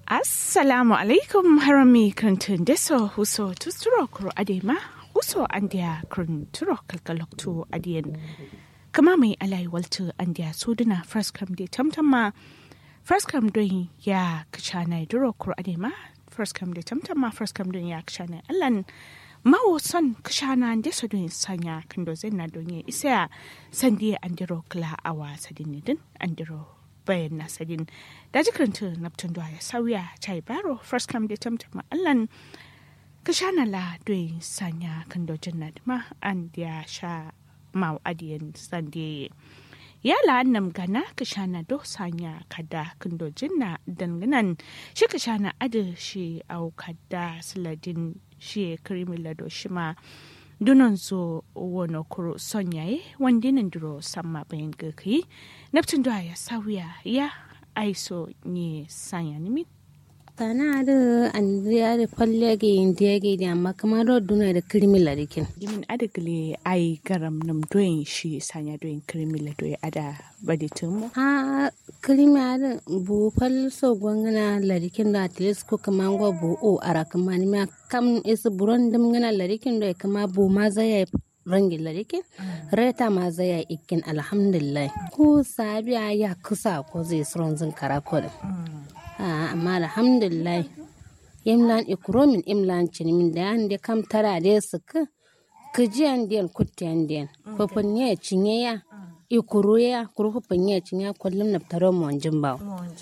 Assalamu alaikum harami krantun deso huso tusturo kuro adema huso andia kranturo kalkaloktu adien kama mai alai waltu andia suduna first come de tamtama first come doing ya kachana duro kuro adema first come de tamtama first come doing ya kachana allan mawo son kashana deso doing sanya kando zenna donye isa sandie andiro kla awa sadinidin andiro bayan nasadin da jikaranta naptun da ya sauya chai baro first come da tamtama allan ka shana la doin sanya kan dojin nadma an ya sha mau adiyan sande ya la annam gana ka shana do sanya kada kan dojin na danganan shi ka shana adu shi au kada siladin shi krimila do shima dunan zo wono kuro sonyaye wandinin duro samma bayan gaki naptun da ya sauya ya aiso ni sanya nimi tana da andriya da falle ga indiya ga da amma kamar da duna da kirmila dikin dimin adagle ai garam nam doyin shi sanya doyin kirmila doyi ada baditin mu a kirmila da bu fal so gwangana ladikin da atles ko kaman go bu o ara kaman ma kam is buron dum ngana ladikin da kama bu ma zai rangin ladikin reta ma zai ikin alhamdulillah ko sabiya ya kusa ko zai suron zin karako da amma alhamdulillah imlan ikromin imlan cinimin da yan da kam tara da su ka jiyan den kutiyan den fafin ya cinye ya ikuru ya kurfafin ya cinye kullum na taro mu wanjin ba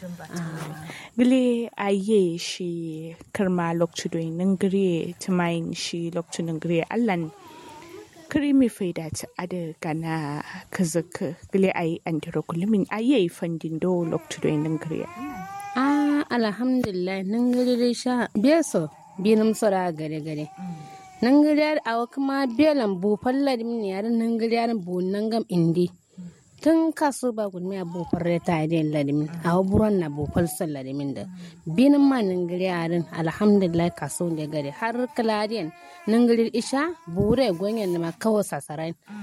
gile aye shi karma lokacin nan gire tumayin shi lokacin nan gire allan krimi faida ta ada kana kazaka gile ayi andiro kullumin aye fandin do lokacin nan gire alhamdulillah nan gari sha beso binum sora gare gare nan gari a kuma belan bu falla dim ne yaran nan gari yaran bu nan gam indi tun kaso ba gudmi a bu farre ta idin ladimin a buron na bu falsal ladimin da binum ma nan gari yaran alhamdulillah kaso ne gari har kaladiyan nan gari isha bure gonyen ma kawo sasarai